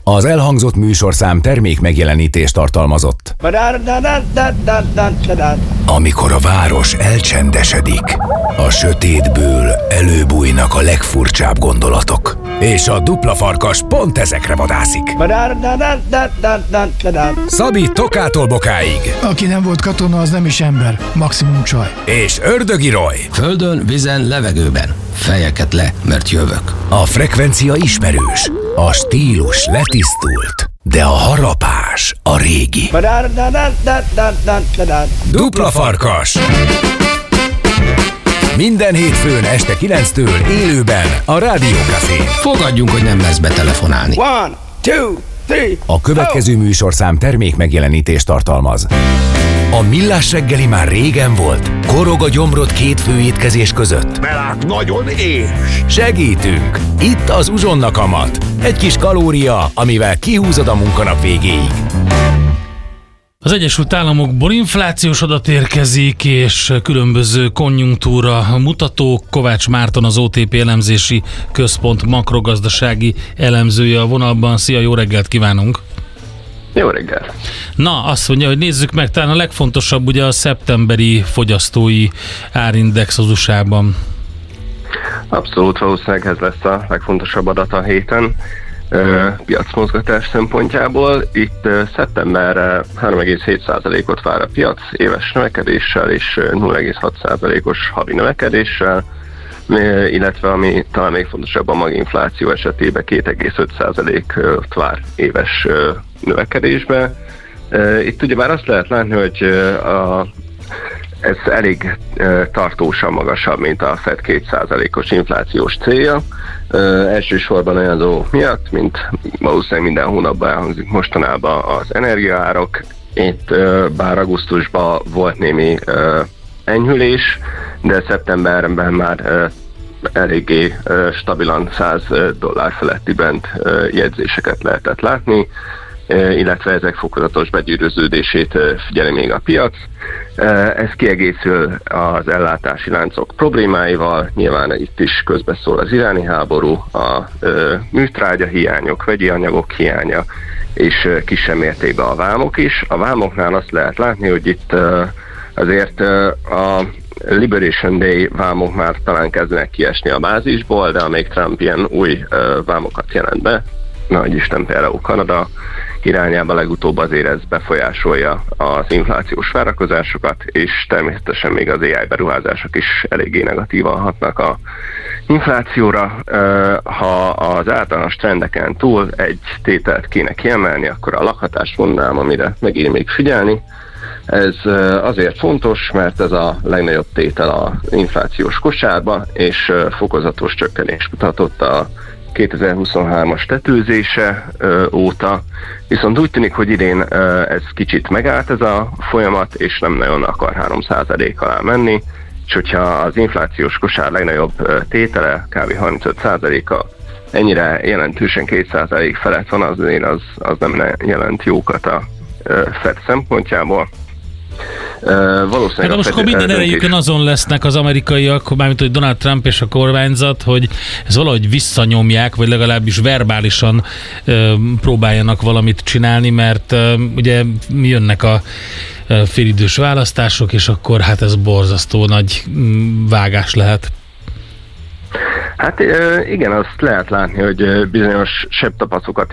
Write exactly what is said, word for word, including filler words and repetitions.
Az elhangzott műsorszám termék megjelenítést tartalmazott. Amikor a város elcsendesedik, a sötétből előbújnak a legfurcsább gondolatok. És a dupla farkas pont ezekre vadászik. Szabi Tokától Bokáig. Aki nem volt katona, az nem is ember. Maximum csaj. És Ördögi Roy. Földön, vízen, levegőben. Fejeket le, mert jövök. A frekvencia ismerős, a stílus letisztult, de a harapás a régi. Dupla farkas. Minden hétfőn este kilenctől élőben a Rádió Cafén. Fogadjunk, hogy nem lesz betelefonálni. One, two, three, A következő műsorszám termék megjelenítést tartalmaz. A Millás reggeli már régen volt. Korog a gyomrod két főétkezés között. Mert nagyon és. Segítünk! Itt az Uzsonna kamat. Egy kis kalória, amivel kihúzod a munkanap végéig. Az Egyesült Államokból inflációs adat érkezik, és különböző konjunktúra mutatók. Kovács Márton, az o té pé elemzési központ makrogazdasági elemzője a vonalban. Szia, jó reggelt kívánunk! Jó reggel! Na, azt mondja, hogy nézzük meg, talán a legfontosabb ugye a szeptemberi fogyasztói árindex az u es á-ban. Abszolút, valószínűleg ez lesz a legfontosabb adat a héten. Piacmozgatás szempontjából. Itt szeptemberre három egész hét százalékot vár a piac éves növekedéssel és nulla egész hat százalékos havi növekedéssel, illetve ami talán még fontosabb, a maginfláció esetében két egész öt százalékot vár éves növekedésbe. Itt ugyebár azt lehet látni, hogy a ez elég e, tartósan magasabb, mint a Fed két százalékos inflációs célja. E, elsősorban olyan dolgok miatt, mint valószínűleg minden hónapban elhangzik mostanában az energiaárok. Itt e, bár augusztusban volt némi e, enyhülés, de szeptemberben már e, eléggé e, stabilan száz dollár feletti bent e, jegyzéseket lehetett látni, illetve ezek fokozatos begyűrűződését figyeli még a piac. Ez kiegészül az ellátási láncok problémáival, nyilván itt is közbeszól az iráni háború, a műtrágya hiányok, vegyi anyagok hiánya, és kisebb mértékben a vámok is. A vámoknál azt lehet látni, hogy itt azért a Liberation Day vámok már talán kezdenek kiesni a bázisból, de amíg Trump ilyen új vámokat jelent be, nagy Isten, például Kanada irányába legutóbb azért ez befolyásolja az inflációs várakozásokat, és természetesen még az á i beruházások is eléggé negatívan hatnak a inflációra. Ha az általános trendeken túl egy tételt kéne kiemelni, akkor a lakhatást mondanám, amire megint még figyelni. Ez azért fontos, mert ez a legnagyobb tétel az inflációs kosárba, és fokozatos csökkenés mutatott a kétezer-huszonhármas tetőzése ö, óta, viszont úgy tűnik, hogy idén ö, ez kicsit megállt ez a folyamat, és nem nagyon akar három százalék alá menni, és hogyha az inflációs kosár legnagyobb ö, tétele, kb. harmincöt százaléka ennyire jelentősen két százalék felett van, azért az, az nem jelent jókat a ö, Fed szempontjából. Uh, hát most akkor minden erejükön azon lesznek az amerikaiak, mármint hogy Donald Trump és a kormányzat, hogy ez valahogy visszanyomják, vagy legalábbis verbálisan uh, próbáljanak valamit csinálni, mert uh, ugye jönnek a uh, félidős választások, és akkor hát ez borzasztó nagy um, vágás lehet. Hát igen, azt lehet látni, hogy bizonyos sebtapacokat